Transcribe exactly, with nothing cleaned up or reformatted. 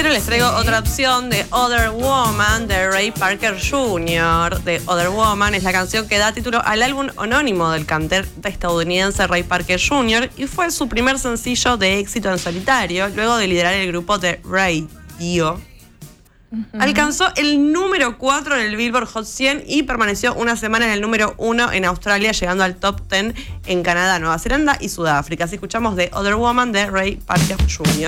les traigo sí. otra opción de Other Woman de Ray Parker junior de Other Woman es la canción que da título al álbum anónimo del cantante estadounidense Ray Parker junior y fue su primer sencillo de éxito en solitario, luego de liderar el grupo de Radio. Uh-huh. Alcanzó el número cuatro en el Billboard Hot cien y permaneció una semana en el número uno en Australia, llegando al top diez en Canadá, Nueva Zelanda y Sudáfrica. Así escuchamos de Other Woman de Ray Parker junior